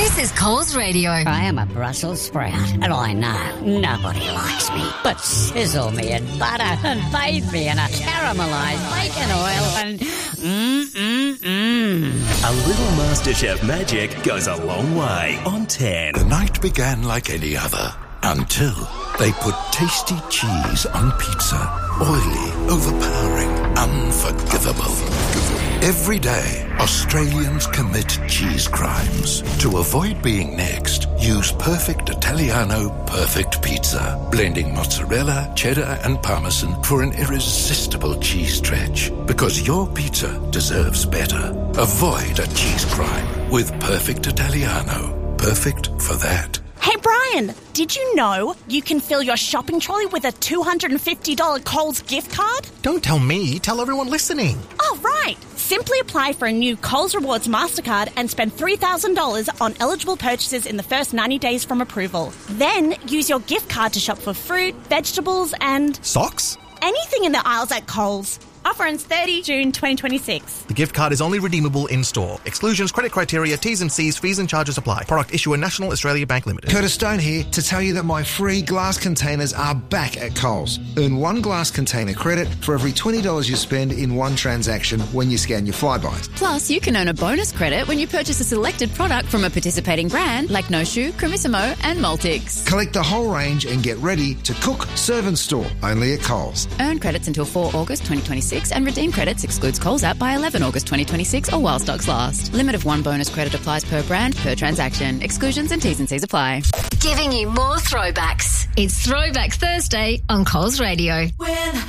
This is Coles Radio. I am a Brussels sprout, and I know nobody likes me. But sizzle me in butter and bathe me in a caramelised bacon oil and A little MasterChef magic goes a long way on 10. The night began like any other until they put tasty cheese on pizza. Oily, overpowering, unforgivable. Every day, Australians commit cheese crimes. To avoid being next, use Perfect Italiano Perfect Pizza, blending mozzarella, cheddar and parmesan for an irresistible cheese stretch. Because your pizza deserves better. Avoid a cheese crime with Perfect Italiano. Perfect for that. Hey, Brian, did you know you can fill your shopping trolley with a $250 Coles gift card? Don't tell me, tell everyone listening. Oh, right. Simply apply for a new Coles Rewards MasterCard and spend $3,000 on eligible purchases in the first 90 days from approval. Then use your gift card to shop for fruit, vegetables and... Socks? anything in the aisles at Coles. Offer ends 30 June 2026. The gift card is only redeemable in-store. Exclusions, credit criteria, T's and C's, fees and charges apply. Product issuer National Australia Bank Limited. Curtis Stone here to tell you that my free glass containers are back at Coles. Earn one glass container credit for every $20 you spend in one transaction when you scan your Flybys. Plus, you can earn a bonus credit when you purchase a selected product from a participating brand like No Shoe, Cremissimo and Multix. Collect the whole range and get ready to cook, serve and store only at Coles. Earn credits until 4 August 2026 and redeem credits excludes Coles app by 11 August 2026 or while stocks last. Limit of one bonus credit applies per brand, per transaction. Exclusions and T's and C's apply. Giving you more throwbacks. It's Throwback Thursday on Coles Radio. When